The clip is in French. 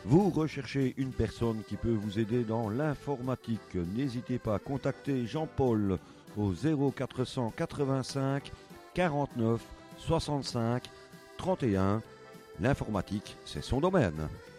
Vous recherchez une personne qui peut vous aider dans l'informatique. N'hésitez pas à contacter Jean-Paul au 0485 49 65 31. L'informatique, c'est son domaine.